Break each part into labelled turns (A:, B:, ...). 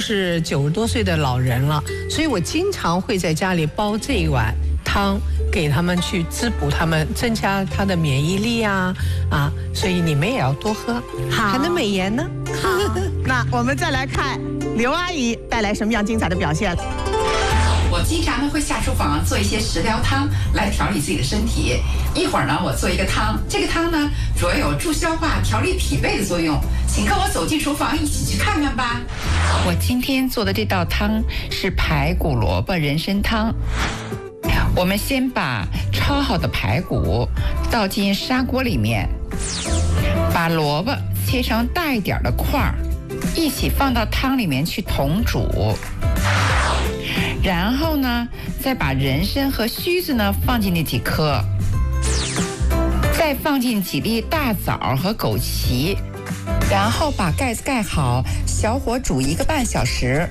A: 是90多岁的老人了，所以我经常会在家里煲这一碗汤给他们去滋补他们，增加他的免疫力啊，所以你们也要多喝，还能美颜呢。
B: 好，那我们再来看刘阿姨带来什么样精彩的表现。
C: 我经常呢会下厨房做一些食疗汤来调理自己的身体。一会儿呢，我做一个汤，这个汤呢主要有助消化、调理脾胃的作用。请跟我走进厨房，一起去看看吧。我今天做的这道汤是排骨萝卜人参汤。我们先把焯好的排骨倒进砂锅里面，把萝卜切成大一点的块儿，一起放到汤里面去同煮。然后呢，再把人参和须子呢放进那几颗，再放进几粒大枣和枸杞，然后把盖子盖好，小火煮1个半小时，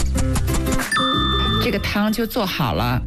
C: 这个汤就做好了。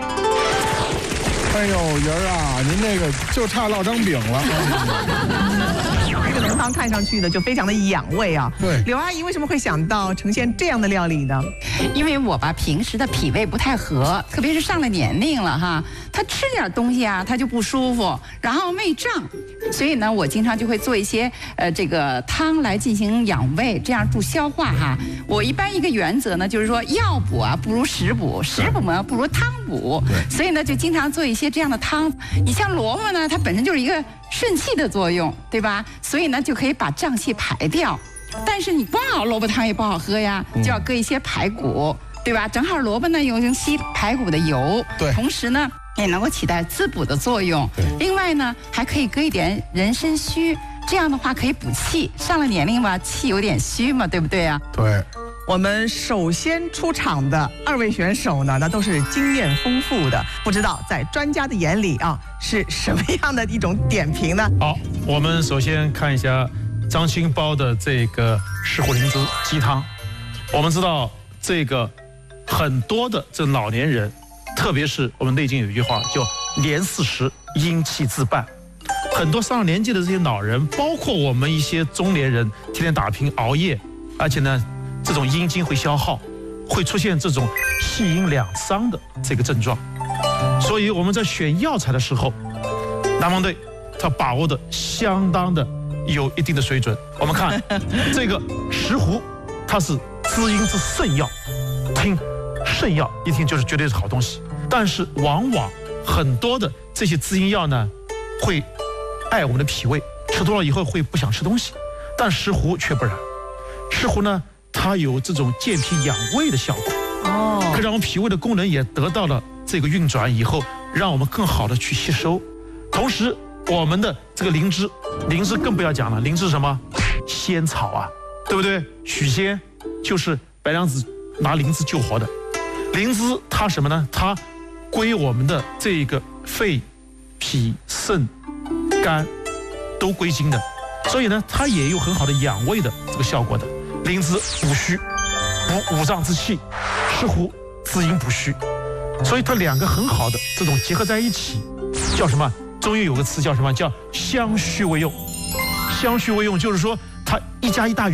D: 哎呦，仁儿啊，您那个就差烙张饼了。
B: 这个浓汤看上去呢就非常的养胃啊。
D: 对，
B: 刘阿姨为什么会想到呈现这样的料理呢？
C: 因为我吧平时的脾胃不太和，特别是上了年龄了哈，他吃点东西啊他就不舒服，然后胃胀，所以呢我经常就会做一些这个汤来进行养胃，这样助消化哈。我一般一个原则呢就是说药补啊不如食补，食补呢不如汤补，所以呢就经常做一些这样的汤。你像萝卜呢，它本身就是一个顺气的作用，对吧？所以呢就可以把胀气排掉。但是你光熬萝卜汤也不好喝呀，就要搁一些排骨，对吧？正好萝卜呢有吸排骨的油，
D: 对，
C: 同时呢也能够起到滋补的作用。另外呢还可以搁一点人参须，这样的话可以补气。上了年龄吧，气有点虚嘛，对不对啊？
D: 对。
B: 我们首先出场的2位选手呢，那都是经验丰富的，不知道在专家的眼里啊，是什么样的一种点评呢？
E: 好，我们首先看一下张青煲的这个石斛灵芝鸡汤。我们知道这个很多的这老年人，特别是我们内经有一句话叫年40阴气自半，很多上了年纪的这些老人，包括我们一些中年人，天天打拼熬夜，而且呢这种阴经会消耗，会出现这种气阴两伤的这个症状。所以我们在选药材的时候，南方队他把握的相当的有一定的水准。我们看这个石斛，它是滋阴之圣药，听圣药一听就是绝对是好东西。但是往往很多的这些滋阴药呢，会碍我们的脾胃，吃多了以后会不想吃东西。但石斛却不然，石斛呢它有这种健脾养胃的效果，可让我们脾胃的功能也得到了这个运转以后，让我们更好的去吸收。同时我们的这个灵芝更不要讲了，灵芝是什么？仙草啊，对不对？许仙就是白娘子拿灵芝救活的。灵芝它什么呢？它归我们的这个肺、脾、肾、肝都归经的，所以呢它也有很好的养胃的这个效果的。灵芝补虚，补五脏之气；石斛滋阴补虚，所以它两个很好的这种结合在一起，叫什么？中医有个词叫什么？叫相续为用。相续为用就是说它1加1大于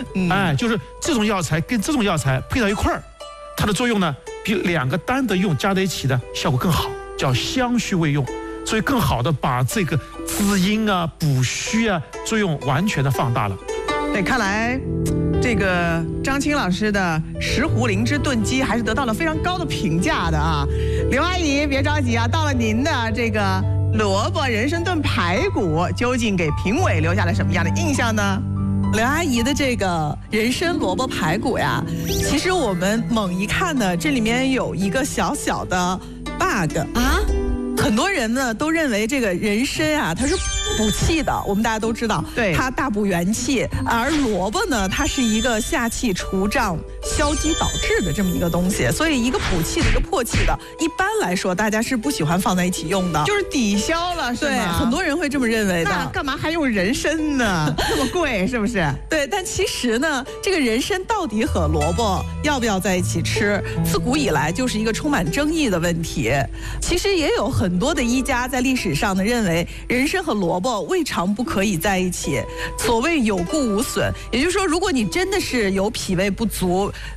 E: 2，就是这种药材跟这种药材配到一块儿，它的作用呢比2个单的用加在一起的效果更好，叫相续为用。所以更好的把这个滋阴啊、补虚啊作用完全的放大了。
B: 对，看来这个张青老师的石斛灵芝炖鸡还是得到了非常高的评价的啊。刘阿姨别着急啊，到了您的这个萝卜人参炖排骨，究竟给评委留下了什么样的印象呢？
F: 刘阿姨的这个人参萝卜排骨呀，其实我们猛一看呢，这里面有一个小小的 bug 啊。很多人呢都认为这个人参啊，它是补气的，我们大家都知道，
B: 对，
F: 它大补元气。而萝卜呢，它是一个下气除胀、消积导滞的这么一个东西，所以一个补气的，一个破气的，一般来说大家是不喜欢放在一起用的，
B: 就是抵消了，是吗？
F: 对，很多人会这么认为的。
B: 那干嘛还用人参呢？这么贵，是不是？
F: 对，但其实呢，这个人参到底和萝卜要不要在一起吃，自古以来就是一个充满争议的问题。其实也有很多的医家在历史上呢认为人参和萝卜未尝不可以在一起。所谓有故无损，也就是说，如果你真的是有脾胃不足，